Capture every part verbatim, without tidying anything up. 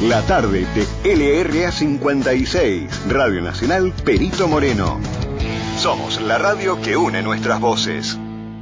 La tarde de L R A cincuenta y seis, Radio Nacional Perito Moreno. Somos la radio que une nuestras voces.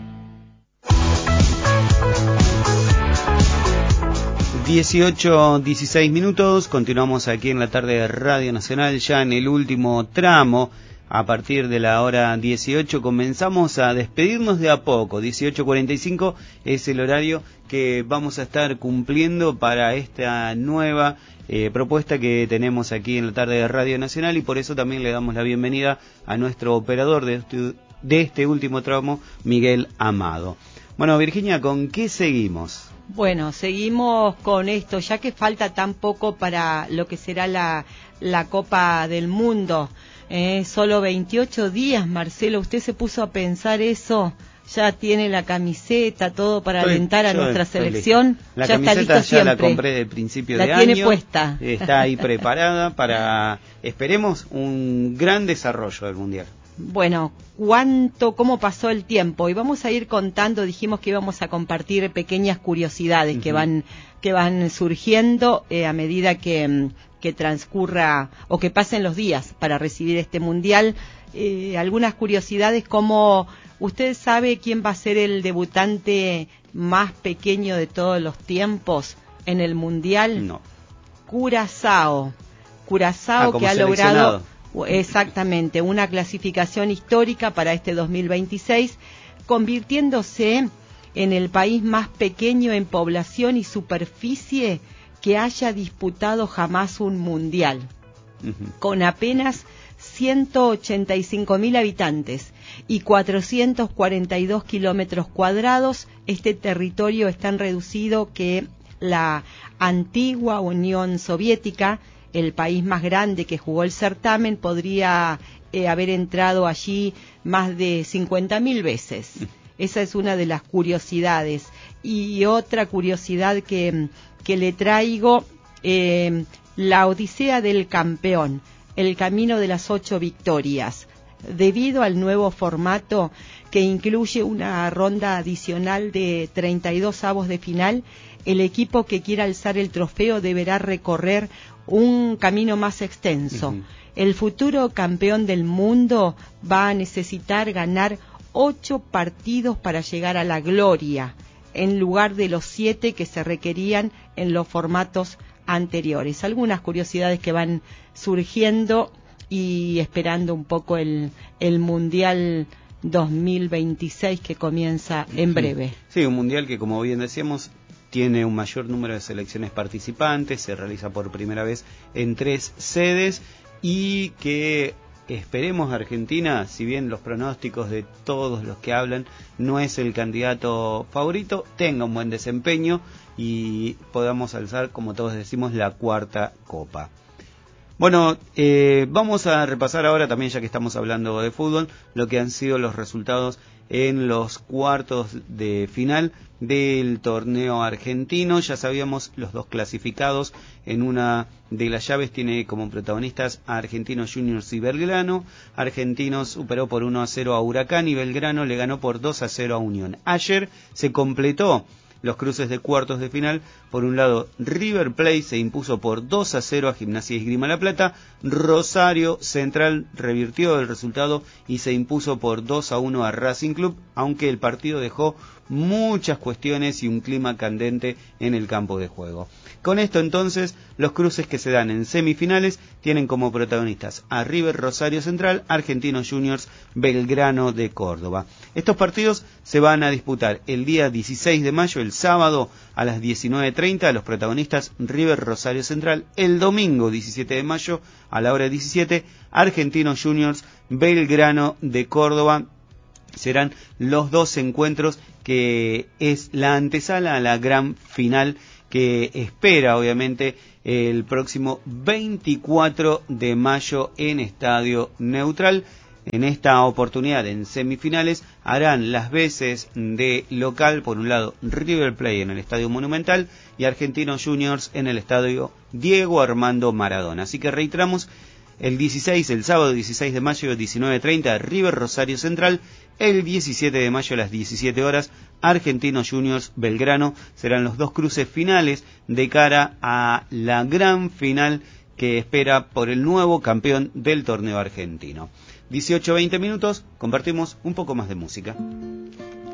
dieciocho, dieciséis minutos, continuamos aquí en la tarde de Radio Nacional, ya en el último tramo. A partir de la hora dieciocho comenzamos a despedirnos de a poco. dieciocho cuarenta y cinco es el horario que vamos a estar cumpliendo para esta nueva eh, propuesta que tenemos aquí en la tarde de Radio Nacional, y por eso también le damos la bienvenida a nuestro operador de este, de este último tramo, Miguel Amado. Bueno, Virginia, ¿con qué seguimos? Bueno, seguimos con esto, ya que falta tan poco para lo que será la, la Copa del Mundo. Eh, solo veintiocho días, Marcelo, ¿usted se puso a pensar eso? Ya tiene la camiseta, todo para estoy, alentar a nuestra selección. La ya camiseta está listo ya siempre. La compré de principio la de tiene año. Puesta. Está ahí preparada para, esperemos, un gran desarrollo del Mundial. Bueno, cuánto, cómo pasó el tiempo, y vamos a ir contando. Dijimos que íbamos a compartir pequeñas curiosidades uh-huh. que van que van surgiendo eh, a medida que, que transcurra o que pasen los días para recibir este mundial. Eh, algunas curiosidades, como usted sabe quién va a ser el debutante más pequeño de todos los tiempos en el mundial. No. Curazao, Curazao ah, que ha logrado exactamente una clasificación histórica para este dos mil veintiséis, convirtiéndose en el país más pequeño en población y superficie que haya disputado jamás un mundial. Uh-huh. Con apenas ciento ochenta y cinco mil habitantes y cuatrocientos cuarenta y dos kilómetros cuadrados, este territorio es tan reducido que la antigua Unión Soviética, el país más grande que jugó el certamen, podría eh, haber entrado allí más de cincuenta mil veces. Esa es una de las curiosidades. Y otra curiosidad que, que le traigo, eh, la Odisea del Campeón, el camino de las ocho victorias. Debido al nuevo formato que incluye una ronda adicional de treinta y dos avos de final, el equipo que quiera alzar el trofeo deberá recorrer un camino más extenso. Uh-huh. El futuro campeón del mundo va a necesitar ganar ocho partidos para llegar a la gloria, en lugar de los siete que se requerían en los formatos anteriores. Algunas curiosidades que van surgiendo y esperando un poco el, el Mundial dos mil veintiséis que comienza en breve. Sí, un Mundial que, como bien decíamos, tiene un mayor número de selecciones participantes, se realiza por primera vez en tres sedes, y que esperemos Argentina, si bien los pronósticos de todos los que hablan no es el candidato favorito, tenga un buen desempeño y podamos alzar, como todos decimos, la cuarta copa. Bueno, eh, vamos a repasar ahora también, ya que estamos hablando de fútbol, lo que han sido los resultados en los cuartos de final del torneo argentino. Ya sabíamos, los dos clasificados en una de las llaves tiene como protagonistas a Argentinos Juniors y Belgrano. Argentinos superó por uno a cero a Huracán y Belgrano le ganó por dos a cero a Unión. Ayer se completó los cruces de cuartos de final. Por un lado, River Plate se impuso por dos a cero a Gimnasia y Esgrima La Plata. Rosario Central revirtió el resultado y se impuso por dos a uno a Racing Club, aunque el partido dejó muchas cuestiones y un clima candente en el campo de juego. Con esto entonces, los cruces que se dan en semifinales tienen como protagonistas a River Rosario Central, Argentinos Juniors, Belgrano de Córdoba. Estos partidos se van a disputar el día dieciséis de mayo, el sábado a las diecinueve treinta, los protagonistas River Rosario Central. El domingo diecisiete de mayo a la hora diecisiete, Argentinos Juniors, Belgrano de Córdoba. Serán los dos encuentros que es la antesala a la gran final que espera obviamente el próximo veinticuatro de mayo en Estadio Neutral. En esta oportunidad, en semifinales, harán las veces de local, por un lado River Plate en el Estadio Monumental y Argentinos Juniors en el Estadio Diego Armando Maradona. Así que reiteramos, El dieciséis, el sábado dieciséis de mayo, diecinueve treinta, River Rosario Central. El diecisiete de mayo a las diecisiete horas, Argentinos Juniors Belgrano. Serán los dos cruces finales de cara a la gran final que espera por el nuevo campeón del torneo argentino. dieciocho veinte minutos, compartimos un poco más de música.